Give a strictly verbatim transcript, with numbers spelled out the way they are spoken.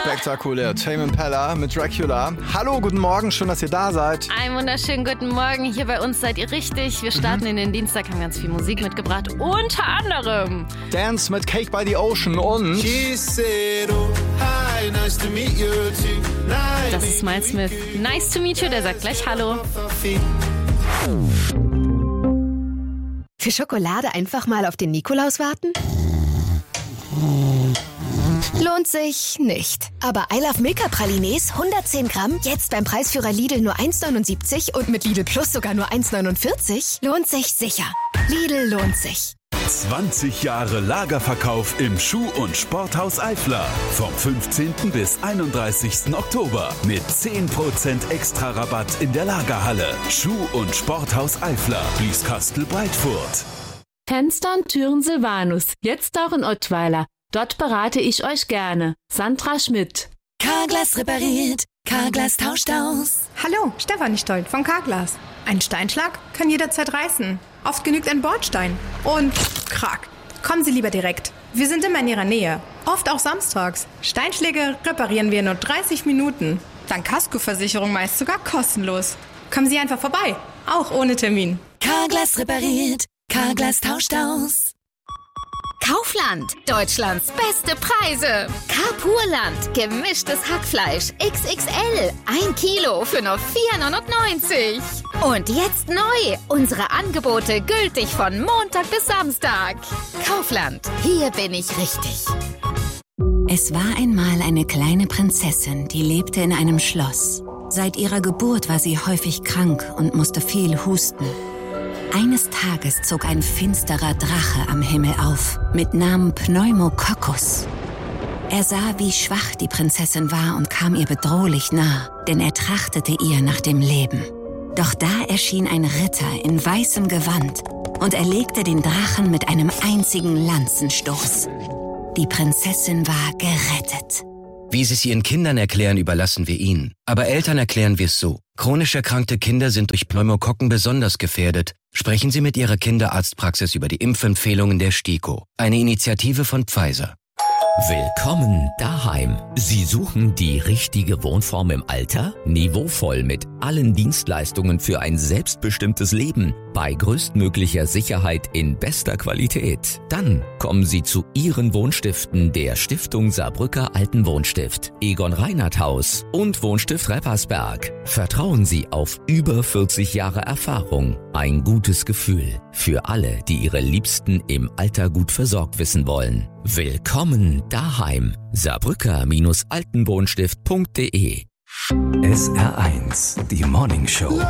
spektakulär. Tame Impala mit Dracula. Hallo, guten Morgen, schön, dass ihr da seid. Einen wunderschönen guten Morgen. Hier bei uns seid ihr richtig. Wir starten mhm. in den Dienstag, haben ganz viel Musik mitgebracht. Unter anderem Dance mit Cake by the Ocean und das ist Miles Smith. Nice to meet you, der sagt gleich Hallo. Für Schokolade einfach mal auf den Nikolaus warten? Lohnt sich nicht. Aber I Love Milka Pralines hundertzehn Gramm, jetzt beim Preisführer Lidl nur eins neunundsiebzig und mit Lidl Plus sogar nur eins neunundvierzig, lohnt sich sicher. Lidl lohnt sich. zwanzig Jahre Lagerverkauf im Schuh- und Sporthaus Eifler. Vom fünfzehnten bis einunddreißigsten Oktober mit zehn Prozent extra Rabatt in der Lagerhalle. Schuh- und Sporthaus Eifler, Blieskastel-Breitfurt. Fenster und Türen Silvanus, jetzt auch in Ottweiler. Dort berate ich euch gerne. Sandra Schmidt. Carglass repariert, Carglass tauscht aus. Hallo, Stefanie Stolt von Carglass. Ein Steinschlag kann jederzeit reißen. Oft genügt ein Bordstein. Und krack. Kommen Sie lieber direkt. Wir sind immer in Ihrer Nähe. Oft auch samstags. Steinschläge reparieren wir in nur dreißig Minuten. Dank Kaskoversicherung meist sogar kostenlos. Kommen Sie einfach vorbei. Auch ohne Termin. Carglass repariert, Carglass tauscht aus. Kaufland, Deutschlands beste Preise. Carpurland, gemischtes Hackfleisch X X L, ein Kilo für nur vier neunundneunzig. Und jetzt neu, unsere Angebote gültig von Montag bis Samstag. Kaufland, hier bin ich richtig. Es war einmal eine kleine Prinzessin, die lebte in einem Schloss. Seit ihrer Geburt war sie häufig krank und musste viel husten. Eines Tages zog ein finsterer Drache am Himmel auf, mit Namen Pneumococcus. Er sah, wie schwach die Prinzessin war und kam ihr bedrohlich nah, denn er trachtete ihr nach dem Leben. Doch da erschien ein Ritter in weißem Gewand und erlegte den Drachen mit einem einzigen Lanzenstoß. Die Prinzessin war gerettet. Wie Sie es Ihren Kindern erklären, überlassen wir Ihnen. Aber Eltern erklären wir es so. Chronisch erkrankte Kinder sind durch Pneumokokken besonders gefährdet. Sprechen Sie mit Ihrer Kinderarztpraxis über die Impfempfehlungen der STIKO. Eine Initiative von Pfizer. Willkommen daheim. Sie suchen die richtige Wohnform im Alter? Niveauvoll mit allen Dienstleistungen für ein selbstbestimmtes Leben bei größtmöglicher Sicherheit in bester Qualität. Dann kommen Sie zu Ihren Wohnstiften der Stiftung Saarbrücker Altenwohnstift, Egon Reinhardt Haus und Wohnstift Reppersberg. Vertrauen Sie auf über vierzig Jahre Erfahrung. Ein gutes Gefühl für alle, die ihre Liebsten im Alter gut versorgt wissen wollen. Willkommen daheim. Saarbrücker-altenwohnstift punkt de. S R eins, die Morning Show.